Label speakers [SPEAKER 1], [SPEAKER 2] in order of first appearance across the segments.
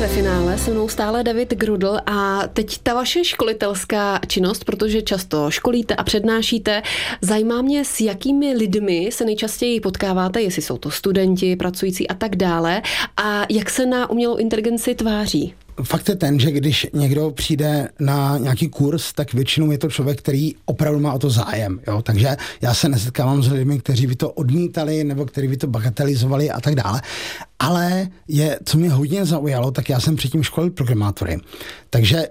[SPEAKER 1] ve finále, se mnou stále David Grudl a teď ta vaše školitelská činnost, protože často školíte a přednášíte, zajímá mě, s jakými lidmi se nejčastěji potkáváte, jestli jsou to studenti, pracující a tak dále a jak se na umělou inteligenci tváří.
[SPEAKER 2] Fakt je ten, že když někdo přijde na nějaký kurz, tak většinou je to člověk, který opravdu má o to zájem. Jo? Takže já se nesetkávám s lidmi, kteří by to odmítali nebo kteří by to bagatelizovali a tak dále. Ale co mě hodně zaujalo, tak já jsem předtím školil programátory. Takže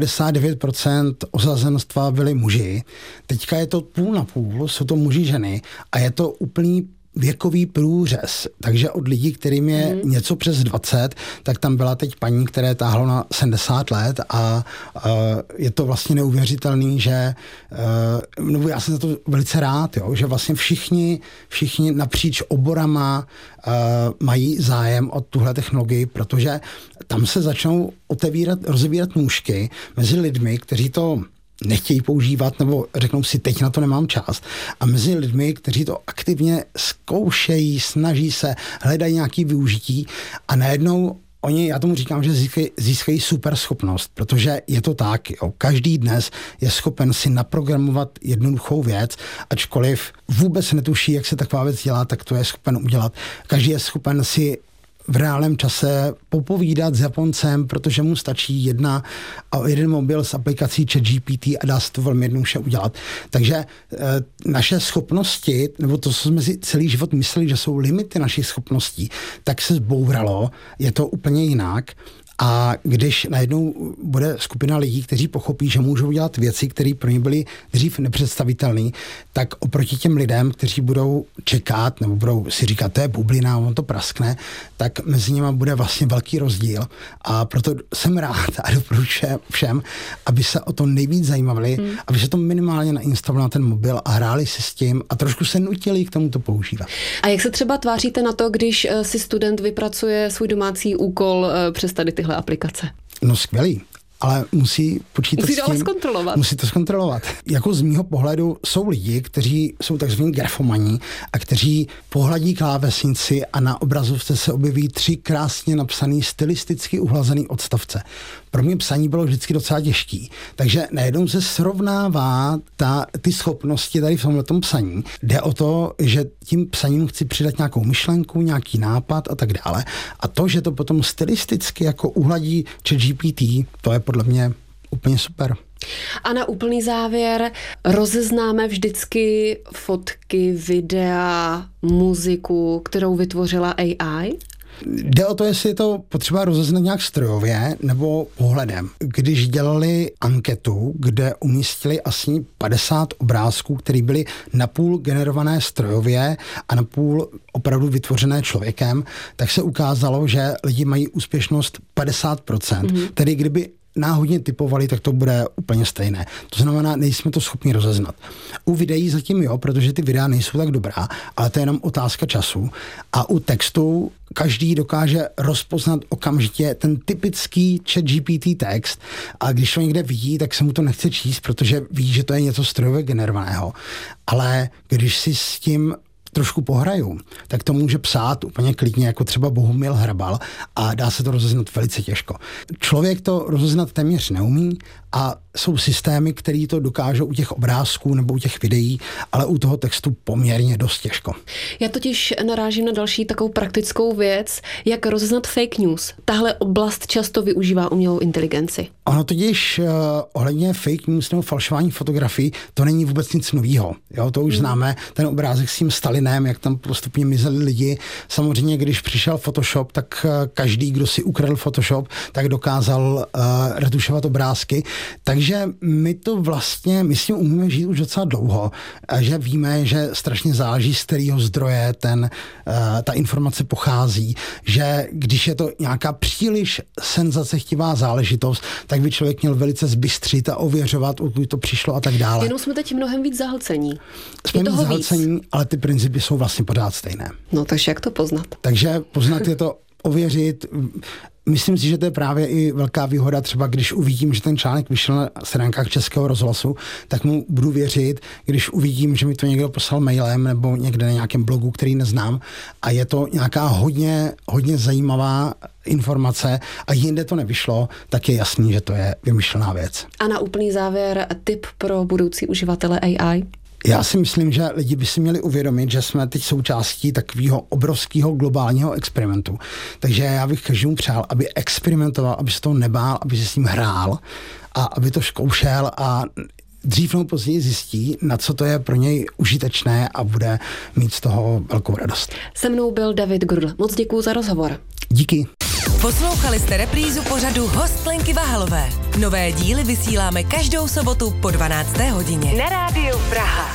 [SPEAKER 2] 99% osazenstva byli muži. Teďka je to půl na půl, jsou to muži, ženy a je to úplný věkový průřez, takže od lidí, kterým je něco přes 20, tak tam byla teď paní, které táhlo na 70 let a je to vlastně neuvěřitelný, že nebo já jsem za to velice rád, jo, že vlastně všichni napříč oborama mají zájem o tuhle technologii, protože tam se začnou rozevírat nůžky mezi lidmi, kteří to nechtějí používat nebo řeknou si, teď na to nemám čas. A mezi lidmi, kteří to aktivně zkoušejí, snaží se, hledají nějaké využití a najednou oni, já tomu říkám, že získají super schopnost, protože je to tak, jo. Každý dnes je schopen si naprogramovat jednoduchou věc, ačkoliv vůbec netuší, jak se taková věc dělá, tak to je schopen udělat. Každý je schopen si v reálném čase popovídat s Japoncem, protože mu stačí jeden mobil s aplikací ChatGPT a dá se to velmi jednoduše udělat. Takže naše schopnosti, nebo to, co jsme si celý život mysleli, že jsou limity našich schopností, tak se zbouralo, je to úplně jinak. A když najednou bude skupina lidí, kteří pochopí, že můžou dělat věci, které pro ně byly dřív nepředstavitelné, tak oproti těm lidem, kteří budou čekat nebo budou si říkat, to je bublina, on to praskne, tak mezi nimi bude vlastně velký rozdíl. A proto jsem rád a doporučuji všem, aby se o to nejvíc zajímali, aby se to minimálně nainstalovali na ten mobil a hráli si s tím a trošku se nutili k tomu to používat.
[SPEAKER 1] A jak se třeba tváříte na to, když si student vypracuje svůj domácí úkol přes tady tyhle aplikace?
[SPEAKER 2] No skvělý. Ale musí počítat
[SPEAKER 1] musí
[SPEAKER 2] s tím. Musí to zkontrolovat. Jako z mýho pohledu jsou lidi, kteří jsou takzvaní grafomaní a kteří pohladí klávesnici a na obrazovce se objeví 3 krásně napsaný, stylisticky uhlazený odstavce. Pro mě psaní bylo vždycky docela těžký. Takže najednou se srovnává ty schopnosti tady v tomhletom psaní. Jde o to, že tím psaním chci přidat nějakou myšlenku, nějaký nápad a tak dále. A to, že to potom stylisticky jako uhladí ChatGPT, to je podle mě úplně super.
[SPEAKER 1] A na úplný závěr, rozeznáme vždycky fotky, videa, muziku, kterou vytvořila AI?
[SPEAKER 2] Jde o to, jestli je to potřeba rozeznat nějak strojově nebo pohledem. Když dělali anketu, kde umístili asi 50 obrázků, které byly napůl generované strojově a napůl opravdu vytvořené člověkem, tak se ukázalo, že lidi mají úspěšnost 50%. Tedy kdyby náhodně typovali, tak to bude úplně stejné. To znamená, nejsme to schopni rozeznat. U videí zatím jo, protože ty videa nejsou tak dobrá, ale to je jenom otázka času. A u textu každý dokáže rozpoznat okamžitě ten typický ChatGPT text a když to někde vidí, tak se mu to nechce číst, protože ví, že to je něco strojově generovaného. Ale když si s tím trošku pohraju, tak to může psát úplně klidně, jako třeba Bohumil Hrabal a dá se to rozeznat velice těžko. Člověk to rozeznat téměř neumí a jsou systémy, které to dokážou u těch obrázků nebo u těch videí, ale u toho textu poměrně dost těžko.
[SPEAKER 1] Já totiž narážím na další takovou praktickou věc, jak rozeznat fake news. Tahle oblast často využívá umělou inteligenci.
[SPEAKER 2] Ono totiž ohledně fake news nebo falšování fotografií, to není vůbec nic novýho. Jo, to už známe, ten obrázek s tím Stalinem, jak tam postupně mizeli lidi. Samozřejmě, když přišel Photoshop, tak každý, kdo si ukradl Photoshop, tak dokázal retušovat obrázky. Takže my s tím umíme žít už docela dlouho, že víme, že strašně záleží, z kterého zdroje ta informace pochází, že když je to nějaká příliš senzacechtivá záležitost, tak by člověk měl velice zbystřit a ověřovat, odkud to přišlo a tak dále.
[SPEAKER 1] Jenom jsme teď mnohem víc zahlcení.
[SPEAKER 2] Jsme víc zahlcení, ale ty principy jsou vlastně pořád stejné.
[SPEAKER 1] No, takže jak to poznat?
[SPEAKER 2] Takže poznat je to ověřit. Myslím si, že to je právě i velká výhoda, třeba když uvidím, že ten článek vyšel na stránkách Českého rozhlasu, tak mu budu věřit, když uvidím, že mi to někdo poslal mailem nebo někde na nějakém blogu, který neznám a je to nějaká hodně zajímavá informace a jinde to nevyšlo, tak je jasný, že to je vymyšlená věc.
[SPEAKER 1] A na úplný závěr tip pro budoucí uživatele AI?
[SPEAKER 2] Já si myslím, že lidi by si měli uvědomit, že jsme teď součástí takového obrovského globálního experimentu. Takže já bych každému přál, aby experimentoval, aby se toho nebál, aby se s ním hrál a aby to zkoušel a dřív nebo později zjistí, na co to je pro něj užitečné a bude mít z toho velkou radost.
[SPEAKER 1] Se mnou byl David Grudl. Moc děkuju za rozhovor.
[SPEAKER 2] Díky.
[SPEAKER 3] Poslouchali jste reprízu pořadu Host Lenky Vahalové. Nové díly vysíláme každou sobotu po 12. hodině. Na rádiu Praha.